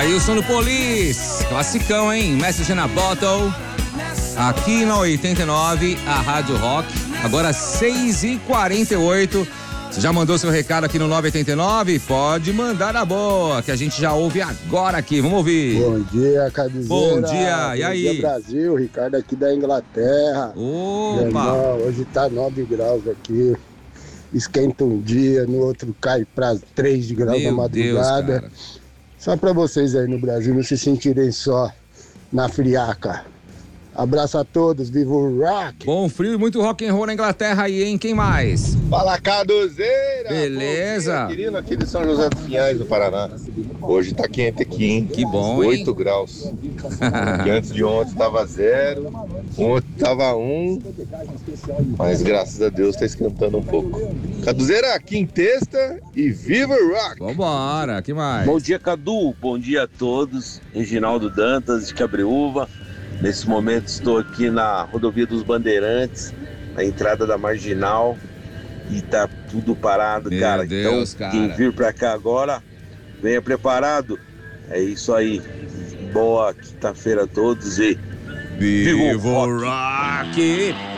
Aí o som do Police, classicão, hein? Message na Bottle, aqui na 89, a Rádio Rock. Agora 6h48. Você já mandou seu recado aqui no 989? Pode mandar na boa, que a gente já ouve agora aqui. Vamos ouvir. Bom dia, Cabizeira. Bom dia, e aí? Bom dia, Brasil. Ricardo aqui da Inglaterra. Opa! Irmão, hoje tá 9 graus aqui. Esquenta um dia, no outro cai pra 3 graus na madrugada. Deus, só pra vocês aí no Brasil não se sentirem só na friaca. Abraço a todos, viva o rock! Bom frio e muito rock and roll na Inglaterra aí, hein? Quem mais? Fala, Caduzeira! Beleza? Querido aqui de São José dos Pinhais, do Paraná. Hoje tá quente aqui, hein? Que bom, 8 hein? graus. E antes de ontem tava 0, ontem tava 1, mas graças a Deus tá esquentando um pouco. Caduzeira, quintesta e viva o rock! Vambora, que mais? Bom dia, Cadu. Bom dia a todos. Reginaldo Dantas, de Cabreúva. Nesse momento estou aqui na rodovia dos Bandeirantes, na entrada da Marginal, e tá tudo parado, cara. Deus, então, cara. quem vir pra cá agora, venha preparado. É isso aí. Boa quinta-feira a todos e Viva o rock!